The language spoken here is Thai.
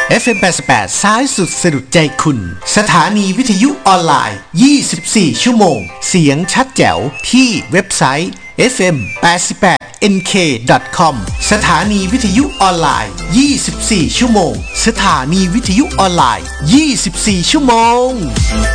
FM 88ซ้ายสุดสะดุดใจคุณสถานีวิทยุออนไลน์24ชั่วโมงเสียงชัดแจ๋วที่เว็บไซต์ fm88nk.com สถานีวิทยุออนไลน์24ชั่วโมงสถานีวิทยุออนไลน์24ชั่วโมง